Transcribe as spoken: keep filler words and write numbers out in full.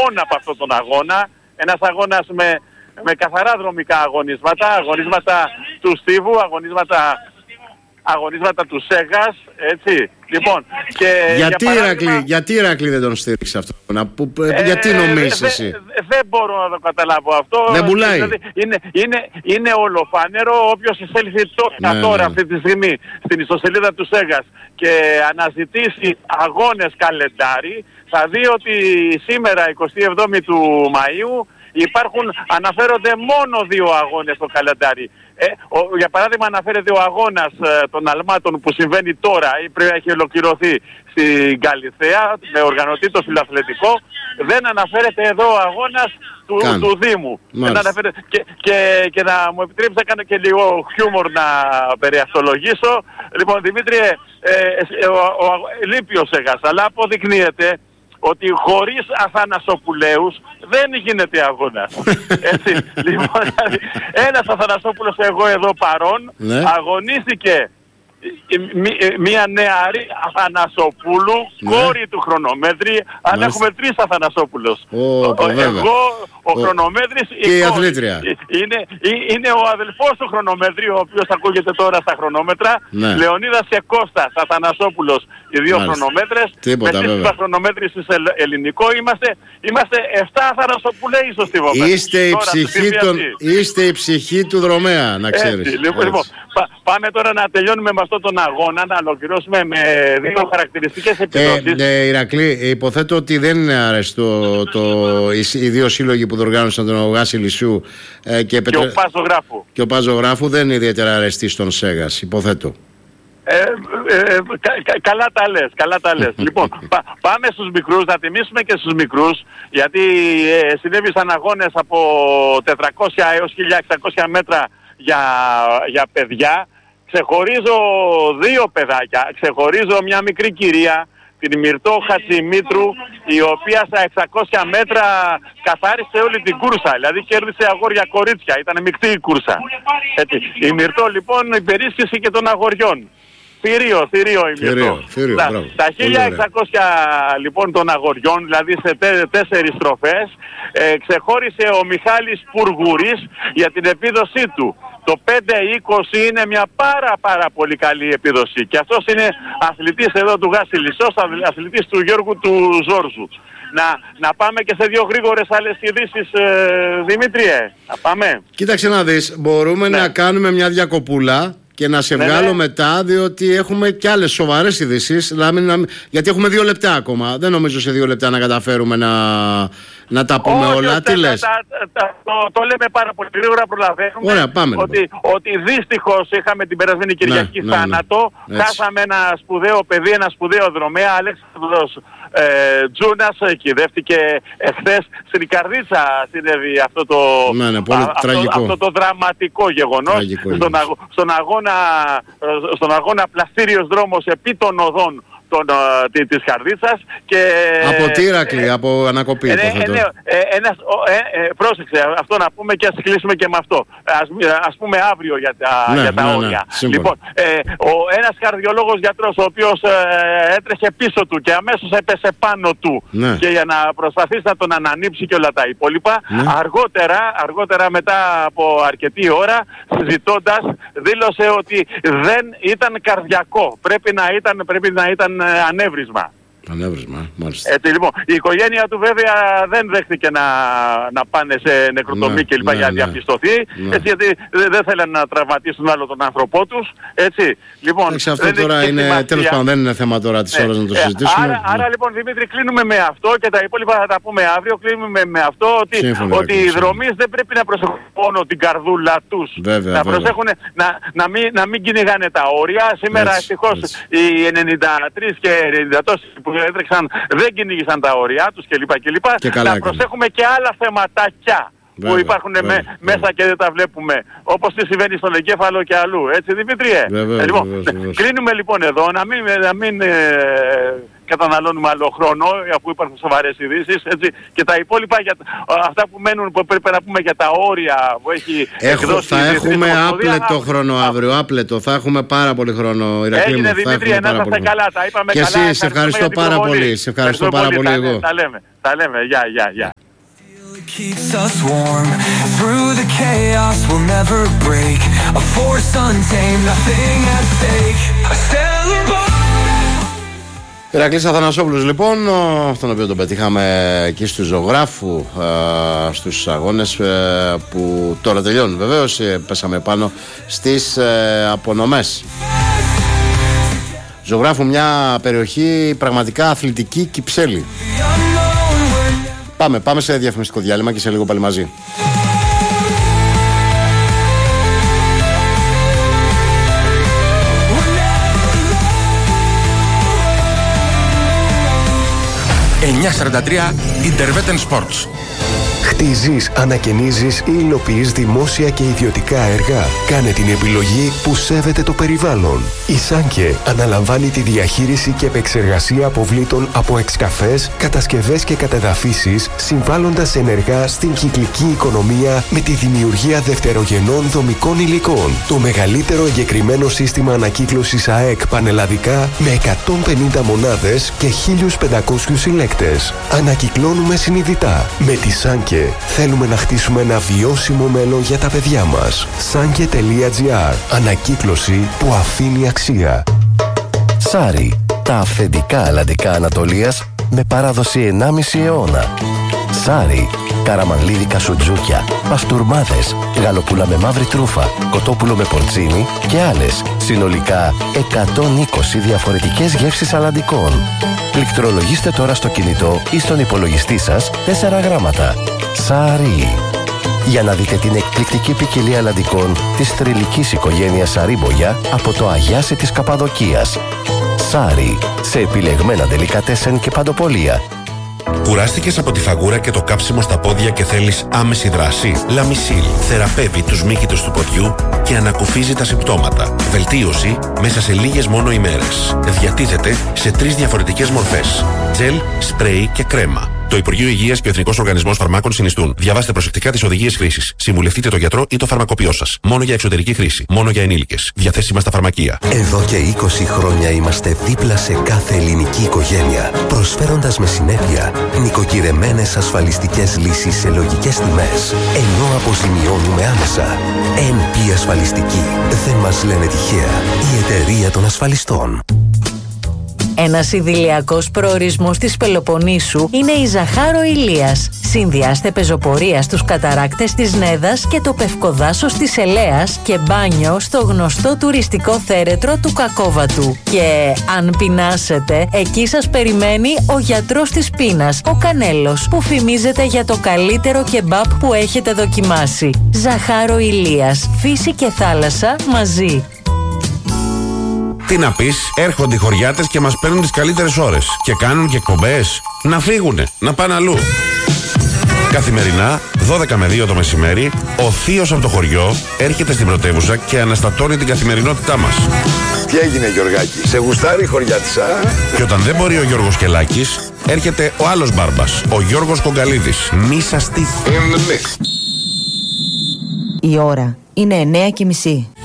παραπάνω από αυτόν τον αγώνα. Ένας αγώνας με, με καθαρά δρομικά αγωνίσματα, αγωνίσματα του Στίβου, αγωνίσματα, αγωνίσματα του Σέγας, έτσι. Λοιπόν, και γιατί, για παράδειγμα, Ηρακλή, γιατί Ηρακλή δεν τον στήριξε αυτό, να, που, ε, γιατί νομίζεις δε, εσύ? Δεν δε μπορώ να το καταλάβω αυτό. Δεν πουλάει. Δηλαδή, είναι, είναι, είναι ολοφάνερο. Όποιος εισέλθει τώρα, ναι, τώρα ναι. αυτή τη στιγμή στην ιστοσελίδα του Σέγας και αναζητήσει αγώνες καλεντάρι, θα δει ότι σήμερα εικοστή εβδόμη του Μαΐου υπάρχουν, αναφέρονται μόνο δύο αγώνες στο καλεντάρι. Ε, ο, για παράδειγμα αναφέρεται ο αγώνας ε, των αλμάτων που συμβαίνει τώρα ή πρέπει να έχει ολοκληρωθεί στην Καλιθέα με οργανωτή το φιλαθλητικό. Δεν αναφέρεται εδώ ο αγώνας του, του Δήμου. Δεν αναφέρεται, και, και, και να μου επιτρέψει να κάνω και λίγο χιούμορ να περιαστολογήσω. Λοιπόν, Δημήτριε, ε, ε, ο, ο, ο, λείπει ο Σέγας, αλλά αποδεικνύεται ότι χωρίς Αθανασοπουλέους δεν γίνεται αγώνας. Έτσι, λοιπόν, ένας Αθανασόπουλος εγώ εδώ παρόν, ναι, αγωνίστηκε μία νεαρή Αθανασοπούλου, ναι, κόρη του Χρονομέτρη, αν Μάλιστα. έχουμε τρεις Αθανασόπουλους. Oh, ο, εγώ, ο oh. Χρονομέτρης, και η, η αθλήτρια. Είναι, είναι ο αδελφός του Χρονομέτρη, ο οποίος ακούγεται τώρα στα χρονόμετρα, ναι, Λεωνίδας και Κώστας Αθανασόπουλος, οι δύο Μάλιστα. χρονομέτρες. Τίποτα, με σύστημα χρονομέτρης στο ελληνικό είμαστε, είμαστε επτά Αθανασοπουλέοι στο Στίβο. Είστε, είστε η ψυχή του δρομέα, να ξέρεις. Έτσι, λοιπόν, λοιπόν, πά, πάμε τώρα να τελειώνουμε με αυτόν τον αγώνα, να ολοκληρώσουμε με δύο χαρακτηριστικές επιδόσεις. Ε, ε, Ηρακλή, υποθέτω ότι δεν είναι αρεστό το, οι δύο σύλλογοι που διοργάνωσαν τον Γάση Λυσού ε, και, και, ο Παζογράφου. και ο Παζογράφου δεν είναι ιδιαίτερα αρεστή στον Σέγας, υποθέτω. Ε, ε, ε, κα, κα, καλά τα λες, καλά τα λες. Λοιπόν, πα, πάμε στους μικρούς, να τιμήσουμε και στους μικρούς, γιατί ε, συνέβησαν αγώνες από τετρακόσια έως χίλια εξακόσια μέτρα για, για παιδιά. Ξεχωρίζω δύο παιδάκια, ξεχωρίζω μια μικρή κυρία, την Μυρτώ Χατζημήτρου, η οποία στα εξακόσια μέτρα καθάρισε όλη την κούρσα, δηλαδή κέρδισε αγόρια κορίτσια, ήταν μεικτή η κούρσα. Έτσι. Η Μυρτώ λοιπόν υπερίσχυσε και των αγοριών. Θηρίο, θηρίο η Μυρτώ. Τα, τα χίλια εξακόσια λοιπόν των αγοριών, δηλαδή σε τέ, τέσσερις στροφές, ε, ξεχώρισε ο Μιχάλης Πουργούρης για την επίδοσή του. Το πέντε είκοσι είναι μια πάρα πάρα πολύ καλή επίδοση. Και αυτός είναι αθλητής εδώ του Γάση Λυσός, αθλητής του Γιώργου του Ζόρζου. Να, να πάμε και σε δύο γρήγορες άλλες ειδήσεις, ε, Δημήτριε. Να πάμε. Κοίταξε να δεις, μπορούμε ναι. να κάνουμε μια διακοπούλα και να σε ναι, βγάλω ναι. μετά, διότι έχουμε και άλλες σοβαρές ειδήσεις. Δηλαδή, να... γιατί έχουμε δύο λεπτά ακόμα. Δεν νομίζω σε δύο λεπτά να καταφέρουμε να, να τα πούμε Όχι, όλα. Τι λες? Τα, τα, τα, το, το λέμε πάρα πολύ γρήγορα, προλαβαίνουμε. Ωραία, πάμε, ότι, λοιπόν. ότι δυστυχώς είχαμε την περασμένη Κυριακή ναι, θάνατο. Ναι, ναι. Χάσαμε ένα σπουδαίο παιδί, ένα σπουδαίο δρομέα, Αλέξανδρος ε, Τζούνας, κυδεύτηκε εχθές στην Καρδίτσα. Συνέβη αυτό το, ναι, ναι, πολύ α, αυτό, αυτό το δραματικό γεγονός. Στον, αγ, στον, αγώνα, στον αγώνα πλαστήριος δρόμος επί των οδών Των, uh, της Καρδίτσας και... Από τι Ηρακλή, ε, από ανακοπή. Ε, ε, ναι, ε, ένας, ε, ε, πρόσεξε, αυτό να πούμε και ας κλείσουμε και με αυτό. Ας, ας πούμε αύριο για τα, ναι, για τα ναι, όρια. Ναι, λοιπόν, ε, ο, ένας καρδιολόγος γιατρός ο οποίος ε, έτρεχε πίσω του και αμέσως έπεσε πάνω του ναι. και για να προσπαθήσει να τον ανανύψει και όλα τα υπόλοιπα, ναι. αργότερα, αργότερα μετά από αρκετή ώρα, συζητώντας, δήλωσε ότι δεν ήταν καρδιακό. Πρέπει να ήταν, πρέπει να ήταν ανέβρισμα. Ανέβρισμα, μάλιστα. Έτσι, λοιπόν, η οικογένεια του βέβαια δεν δέχτηκε να, να πάνε σε νεκροτομή ναι, κλπ. Ναι, για να διαπιστωθεί. Ναι. Έτσι, γιατί δεν δε θέλουν να τραυματίσουν άλλο τον άνθρωπό τους. Έτσι, λοιπόν. Εντάξει, αυτό τώρα είναι, τέλος πάντων, δεν είναι θέμα τώρα της ναι. ώρας να το συζητήσουμε. Άρα, ναι. άρα, λοιπόν, Δημήτρη, κλείνουμε με αυτό και τα υπόλοιπα θα τα πούμε αύριο. Κλείνουμε με αυτό ότι, σύμφωνο, ότι οι δρομείς δεν πρέπει να προσέχουν μόνο την καρδούλα τους. Βέβαια, να βέβαια. προσέχουν να, να, μην, να μην κυνηγάνε τα όρια. Σήμερα ευτυχώς οι ενενήντα τρεις και ενενήντα τόσοι που έτρεξαν δεν κυνήγησαν τα όρια τους κλπ. Και και να προσέχουμε και άλλα θεματάκια βέβαια, που υπάρχουν βέβαια, με, βέβαια. μέσα και δεν τα βλέπουμε. Όπως τι συμβαίνει στον εγκέφαλο και αλλού. Έτσι, Δημήτριε. Βέβαια, ε, λοιπόν, βέβαια, βέβαια. Κλείνουμε λοιπόν εδώ, να μην, να μην ε, καταναλώνουμε άλλο χρόνο, αφού υπάρχουν σοβαρές ειδήσεις, έτσι, και τα υπόλοιπα, για, αυτά που μένουν, που πρέπει να πούμε για τα όρια που έχει Έχω, εκδώσει. Θα έχουμε άπλετο χρόνο αύριο, άπλετο, θα έχουμε πάρα πολύ χρόνο, Ηρακλή μου. Έγινε Δημήτρη, να είστε καλά, τα είπαμε και καλά. Και εσύ, σε ευχαριστώ πάρα πολύ, σε ευχαριστώ πάρα πολύ εγώ. Τα λέμε, τα λέμε, γεια, γεια, γεια. Keeps us warm through the chaos. We'll never break. A force untamed, nothing at stake. A stellar bomb. Ηρακλής Αθανασόπουλος, λοιπόν, τον οποίο τον πετύχαμε εκεί στους ζωγράφου, στους αγώνες που τώρα τελειώνουν. Βεβαίως, πέσαμε πάνω στις απονομές. Ζωγράφου, μια περιοχή πραγματικά αθλητική Κυψέλη. Πάμε, πάμε σε διαφημιστικό διάλειμμα και σε λίγο πάλι μαζί. εννιακόσια σαράντα τρία Interveten Sports. Χτίζεις, ανακαινίζεις ή υλοποιείς δημόσια και ιδιωτικά έργα. Κάνε την επιλογή που σέβεται το περιβάλλον. Η Σάνκε αναλαμβάνει τη διαχείριση και επεξεργασία αποβλήτων από εξκαφές, κατασκευές και κατεδαφίσεις, συμβάλλοντας ενεργά στην κυκλική οικονομία με τη δημιουργία δευτερογενών δομικών υλικών. Το μεγαλύτερο εγκεκριμένο σύστημα ανακύκλωσης ΑΕΚ πανελλαδικά με εκατόν πενήντα μονάδες και χίλιους πεντακόσιους συλλέκτες. Ανακυκλώνουμε συνειδητά. Με τη Σάνκε θέλουμε να χτίσουμε ένα βιώσιμο μέλλον για τα παιδιά μας. Sanke τελεία τζι άρ. Ανακύκλωση που αφήνει αξία. Σάρι. Τα αυθεντικά αλλαντικά Ανατολίας με παράδοση ενάμιση αιώνα. Σάρι. Καραμανλίδικα σουτζούκια, παστούρμάδες, γαλοπούλα με μαύρη τρούφα, κοτόπουλο με πορτσίνι και άλλες. Συνολικά εκατόν είκοσι διαφορετικές γεύσεις αλλαντικών. Πληκτρολογήστε τώρα στο κινητό ή στον υπολογιστή σας τέσσερα γράμματα. Σάρι. Για να δείτε την εκπληκτική ποικιλία αλλαντικών της θρυλικής οικογένειας Σαρίμπογια από το Αγιάσι της Καπαδοκίας. Σάρι. Σε επιλεγμένα ντελικατέσεν και παντοπολία. Κουράστηκες από τη φαγούρα και το κάψιμο στα πόδια και θέλεις άμεση δράση? Λαμισίλ θεραπεύει τους μύκητους του ποδιού και ανακουφίζει τα συμπτώματα. Βελτίωση μέσα σε λίγες μόνο ημέρες. Διατίθεται σε τρεις διαφορετικές μορφές: τζελ, σπρέι και κρέμα. Το Υπουργείο Υγείας και ο Εθνικός Οργανισμός Φαρμάκων συνιστούν. Διαβάστε προσεκτικά τις οδηγίες χρήσης. Συμβουλευτείτε τον γιατρό ή το φαρμακοποιό σας. Μόνο για εξωτερική χρήση. Μόνο για ενήλικες. Διαθέσιμα στα φαρμακεία. Εδώ και είκοσι χρόνια είμαστε δίπλα σε κάθε ελληνική οικογένεια, προσφέροντας με συνέπεια νοικοκυρεμένες ασφαλιστικές λύσεις σε λογικές τιμές, ενώ αποζημιώνουμε άμεσα. εν πι Ασφαλιστική. Δεν μας λένε τυχαία. Η εταιρεία των ασφαλιστών. Ένας ιδηλιακός προορισμός της Πελοποννήσου είναι η Ζαχάρο Ηλίας. Συνδυάστε πεζοπορία στους καταράκτες της Νέδας και το πευκοδάσος της Ελέας και μπάνιο στο γνωστό τουριστικό θέρετρο του Κακόβατου. Και αν πεινάσετε, εκεί σας περιμένει ο γιατρός της πείνας, ο Κανέλος, που φημίζεται για το καλύτερο κεμπάπ που έχετε δοκιμάσει. Ζαχάρο Ηλίας. Φύση και θάλασσα μαζί. Τι να πεις, έρχονται οι χωριάτες και μας παίρνουν τις καλύτερες ώρες και κάνουν και εκπομπές. Να φύγουνε, να πάνε αλλού. Καθημερινά, δώδεκα με δύο το μεσημέρι, ο θείος από το χωριό έρχεται στην πρωτεύουσα και αναστατώνει την καθημερινότητά μας. Τι έγινε, Γιωργάκη, σε γουστάρει η χωριάτισσα? Και όταν δεν μπορεί ο Γιώργος Κελάκης, έρχεται ο άλλος μπάρμπας, ο Γιώργος Κογκαλίδης. Μη σας τύχει. Η ώρα είναι εννέα και μισή.